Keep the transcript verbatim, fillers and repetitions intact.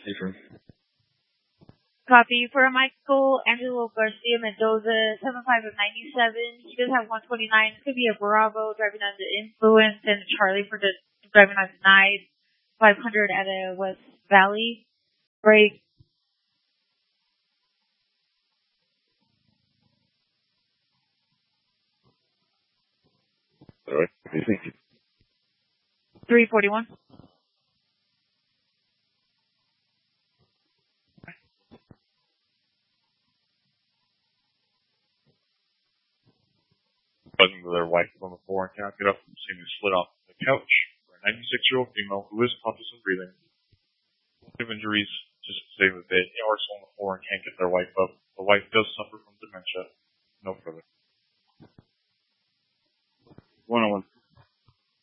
Different. Copy for Michael Angelo Garcia Mendoza, seven five of ninety-seven. He does have one twenty-nine. Could be a Bravo driving under influence, and Charlie for the driving on denied. five hundred at a West Valley. Break. All right. What do you think? three forty-one. Buzzing to their wife on the floor and can't get up from seeing me slid off the couch for a ninety-six-year-old female who is conscious and breathing. Of injuries, just save a bit, or on the floor and can't get their wife up. The wife does suffer